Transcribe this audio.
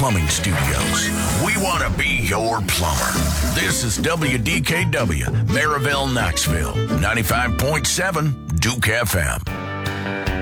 Plumbing Studios. We want to be your plumber. This is WDKW, Maryville, Knoxville, 95.7 Duke FM.